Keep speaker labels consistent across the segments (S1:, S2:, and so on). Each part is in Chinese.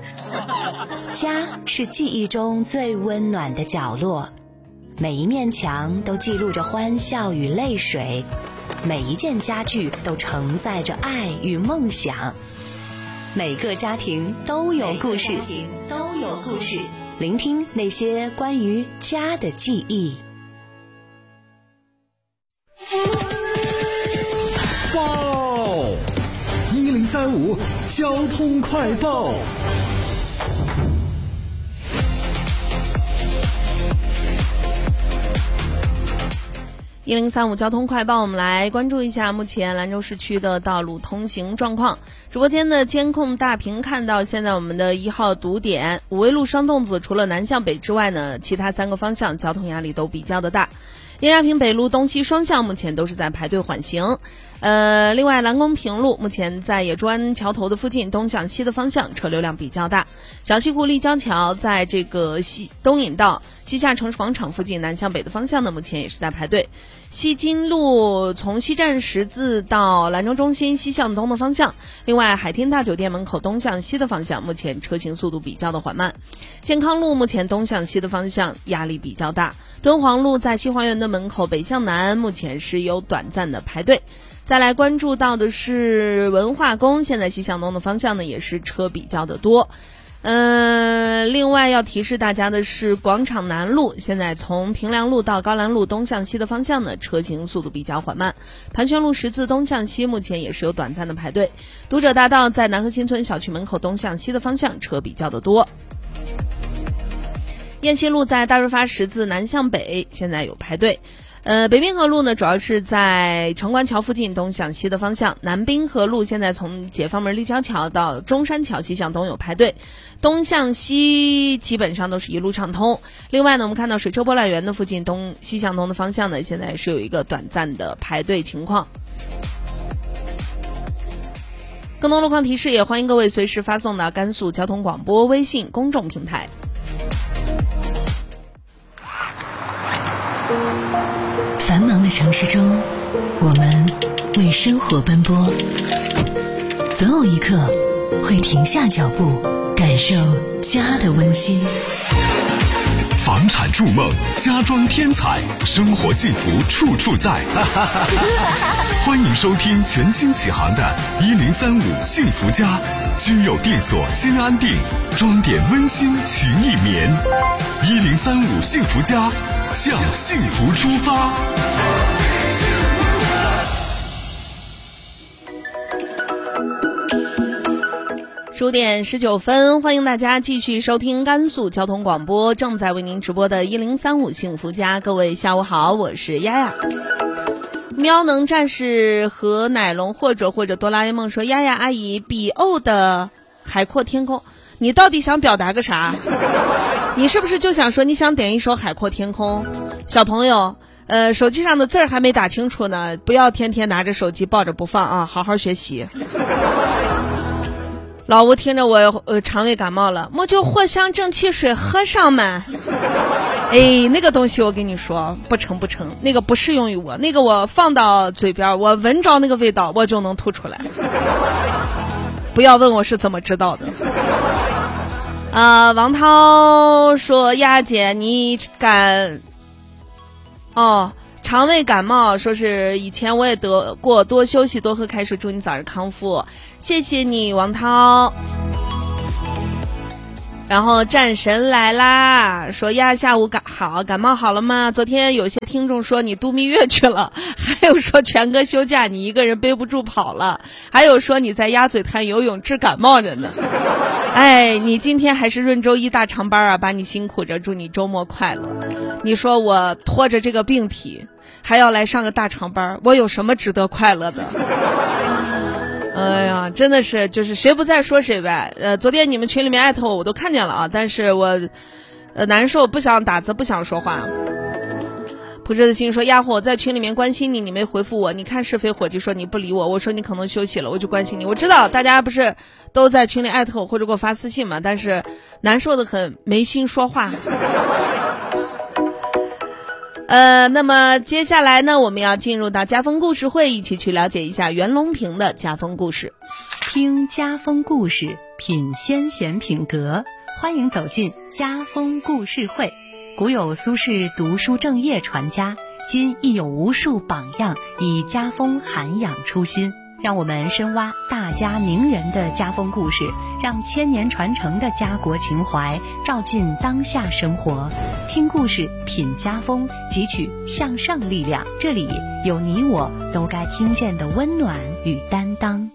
S1: 家是记忆中最温暖的角落，每一面墙都记录着欢笑与泪水，每一件家具都承载着爱与梦想。每个家庭都有故事，聆听那些关于家的记忆。
S2: 报1035交通快报。
S3: 1035交通快报，我们来关注一下目前兰州市区的道路通行状况。直播间的监控大屏看到，现在我们的1号堵点五味路双洞子，除了南向北之外呢，其他3个方向交通压力都比较的大。叶家坪北路东西双向目前都是在排队缓行。另外兰公平路目前在野猪湾桥头的附近东向西的方向车流量比较大。小西湖立交桥在这个东引道西夏城市广场附近南向北的方向呢，目前也是在排队。西金路从西站十字到兰州中心西向东的方向，另外海天大酒店门口东向西的方向目前车行速度比较的缓慢。健康路目前东向西的方向压力比较大。敦煌路在西花园的门口北向南目前是有短暂的排队。再来关注到的是文化宫，现在西向东的方向呢也是车比较的多。另外要提示大家的是广场南路，现在从平凉路到高兰路东向西的方向呢，车行速度比较缓慢。盘旋路十字东向西目前也是有短暂的排队。读者大道在南河新村小区门口东向西的方向车比较的多。雁西路在大润发十字南向北现在有排队。北滨河路呢，主要是在城关桥附近东向西的方向。南滨河路现在从解放门立交桥到中山桥西向东有排队，东向西基本上都是一路畅通。另外呢，我们看到水车博览园的附近东西向东的方向呢，现在是有一个短暂的排队情况。更多路况提示也欢迎各位随时发送到甘肃交通广播微信公众平台。
S1: 繁忙的城市中，我们为生活奔波，总有一刻会停下脚步，感受家的温馨。
S2: 房产筑梦，家装天彩，生活幸福处处在。欢迎收听全新启航的1035幸福家，居有定所心安定，装点温馨情意绵。1035幸福家，向幸福出发。
S3: 10点19分，欢迎大家继续收听甘肃交通广播正在为您直播的1035幸福家。各位下午好，我是丫丫。喵能战士和奶龙或者哆啦 A 梦说，丫丫阿姨比欧的海阔天空，你到底想表达个啥？你是不是就想说你想点一首海阔天空？小朋友手机上的字儿还没打清楚呢，不要天天拿着手机抱着不放啊，好好学习。老吴听着我肠胃感冒了，我就藿香正气水喝上嘛。哎，那个东西我跟你说不成，那个不适用于我，那个我放到嘴边，我闻着那个味道我就能吐出来。不要问我是怎么知道的。王涛说，丫姐你敢肠胃感冒，说是以前我也得过，多休息多喝开水，祝你早日康复，谢谢你王涛。然后战神来啦，说呀下午感冒好了吗？昨天有些听众说你度蜜月去了，还有说全哥休假你一个人背不住跑了，还有说你在鸭嘴滩游泳治感冒着呢。哎，你今天还是闰周一大长班啊，把你辛苦着，祝你周末快乐。你说我拖着这个病体还要来上个大长班，我有什么值得快乐的？哎呀，真的是就是谁不在说谁呗。昨天你们群里面艾特我都看见了啊，但是我难受，不想打字，不想说话。朴志的心说，丫伙我在群里面关心你，你没回复我，你看是非伙计说你不理我，我说你可能休息了，我就关心你。我知道大家不是都在群里艾特我或者给我发私信嘛，但是难受的很，没心说话。 那么接下来呢，我们要进入到家风故事会，一起去了解一下袁隆平的家风故事。
S1: 听家风故事，品先贤品格，欢迎走进家风故事会。古有苏轼读书正业传家，今亦有无数榜样以家风涵养初心。让我们深挖大家名人的家风故事，让千年传承的家国情怀照进当下生活。听故事，品家风，汲取向上力量。这里有你我都该听见的温暖与担当。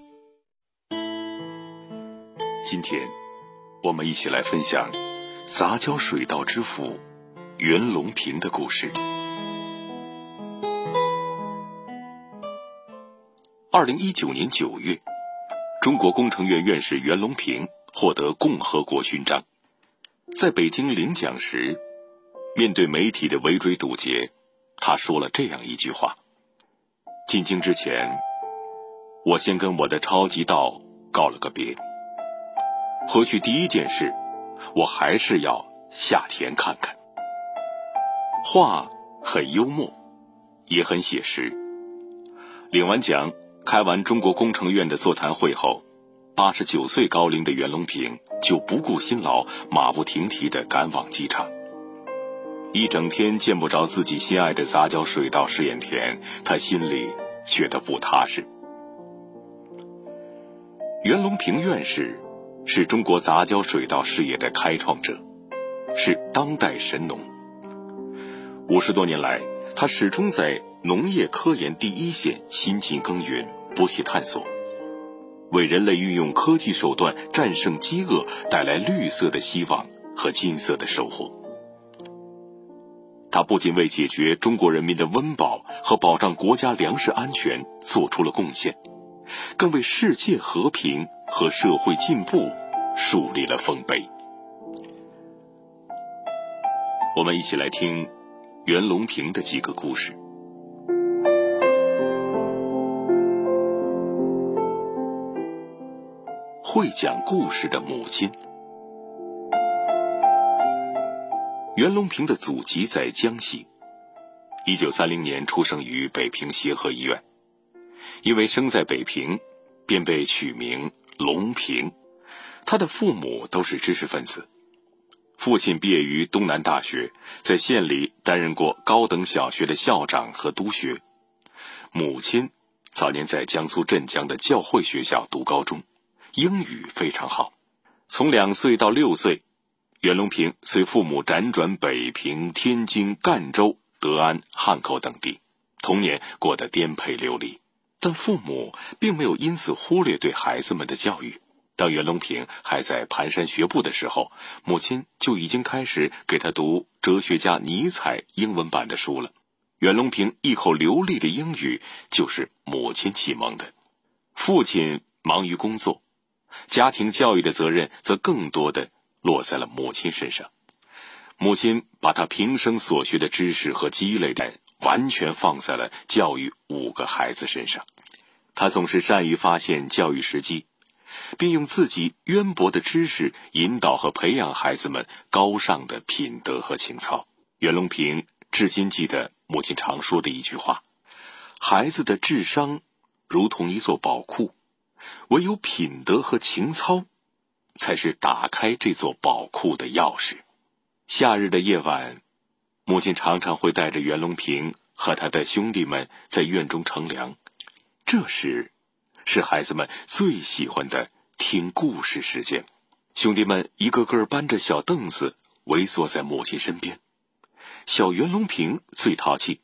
S2: 今天我们一起来分享杂交水稻之父袁隆平的故事。2019年9月，中国工程院院士袁隆平获得共和国勋章。在北京领奖时，面对媒体的围追堵截，他说了这样一句话：进京之前，我先跟我的超级稻告了个别，回去第一件事，我还是要下田看看。话很幽默，也很写实。领完奖，开完中国工程院的座谈会后，89岁高龄的袁隆平就不顾辛劳，马不停蹄地赶往机场。一整天见不着自己心爱的杂交水稻试验田，他心里觉得不踏实。袁隆平院士是中国杂交水稻事业的开创者，是当代神农。50多年来，他始终在农业科研第一线辛勤耕耘，不懈探索，为人类运用科技手段战胜饥饿带来绿色的希望和金色的收获。他不仅为解决中国人民的温饱和保障国家粮食安全做出了贡献，更为世界和平和社会进步树立了丰碑。我们一起来听袁隆平的几个故事。会讲故事的母亲。袁隆平的祖籍在江西，1930年出生于北平协和医院。因为生在北平，便被取名隆平。他的父母都是知识分子，父亲毕业于东南大学，在县里担任过高等小学的校长和督学。母亲早年在江苏镇江的教会学校读高中，英语非常好。从2岁到6岁，袁隆平随父母辗转北平、天津、赣州、德安、汉口等地，童年过得颠沛流离。但父母并没有因此忽略对孩子们的教育。当袁隆平还在蹒跚学步的时候，母亲就已经开始给他读哲学家尼采英文版的书了。袁隆平一口流利的英语就是母亲启蒙的。父亲忙于工作，家庭教育的责任则更多的落在了母亲身上。母亲把他平生所学的知识和积累的完全放在了教育5个孩子身上。他总是善于发现教育时机，并用自己渊博的知识引导和培养孩子们高尚的品德和情操。袁隆平至今记得母亲常说的一句话：孩子的智商如同一座宝库，唯有品德和情操才是打开这座宝库的钥匙。夏日的夜晚，母亲常常会带着袁隆平和他的兄弟们在院中乘凉，这时是孩子们最喜欢的听故事时间。兄弟们一个个搬着小凳子围坐在母亲身边，小袁隆平最淘气，